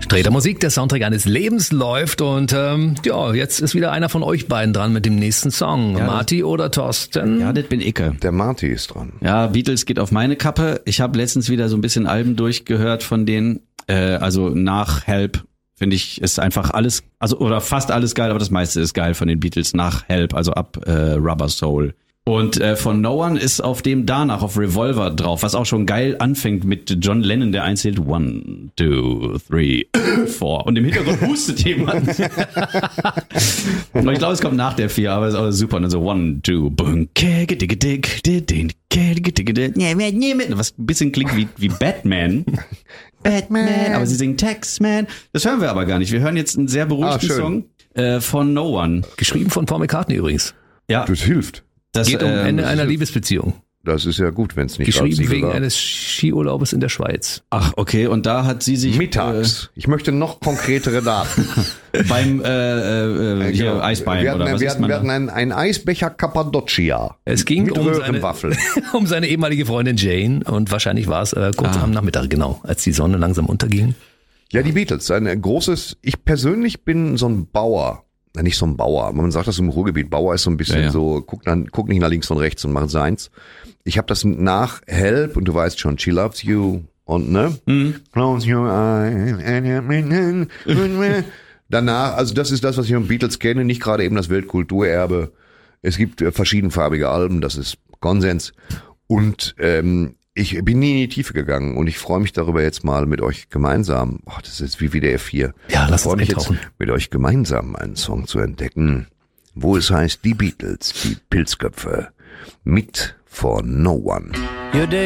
Treter Musik, der Soundtrack eines Lebens läuft und jetzt ist wieder einer von euch beiden dran mit dem nächsten Song. Ja, Marty oder Thorsten? Ja, das bin ich. Der Marty ist dran. Ja, Beatles geht auf meine Kappe. Ich habe letztens wieder so ein bisschen Alben durchgehört von denen, also nach Help. Finde ich, ist einfach alles, also oder fast alles geil, aber das meiste ist geil von den Beatles nach Help, also ab Rubber Soul. Und von No One ist auf dem danach auf Revolver drauf, was auch schon geil anfängt mit John Lennon, der einzählt 1, 2, 3, 4 und im Hintergrund hustet jemand. Und ich glaube, es kommt nach der 4, aber es ist auch super. Und dann so 1, 2, was ein bisschen klingt wie Batman. Batman, aber sie singen Taxman. Das hören wir aber gar nicht. Wir hören jetzt einen sehr beruhigten Song von No One. Geschrieben von Paul McCartney übrigens. Ja. Das hilft. Das geht um Ende einer Liebesbeziehung. Das ist ja gut, wenn es nicht geschrieben wegen eines Skiurlaubes in der Schweiz. Ach, okay. Und da hat sie sich mittags. Ich möchte noch konkretere Daten. Beim hier Eisbein wir hatten, oder was wir ist man hatten einen Eisbecher Cappadocia. Es ging mit Röhrenwaffeln. Um seine ehemalige Freundin Jane und wahrscheinlich war es kurz am Nachmittag, genau, als die Sonne langsam unterging. Ja, die Beatles, ein großes. Ich persönlich bin so ein Bauer. Nicht so ein Bauer, aber man sagt das im Ruhrgebiet. Bauer ist so ein bisschen so, guck nicht nach links und rechts und mach seins. Ich habe das nach Help und du weißt schon, She Loves You und Close Your Eyes and danach, also das ist das, was ich von Beatles kenne, nicht gerade eben das Weltkulturerbe. Es gibt verschiedenfarbige Alben, das ist Konsens und ich bin nie in die Tiefe gegangen und ich freue mich darüber jetzt mal mit euch gemeinsam. Das ist wie der F4. Ja, lass uns mich jetzt mit euch gemeinsam einen Song zu entdecken, wo es heißt, die Beatles, die Pilzköpfe, mit For No One.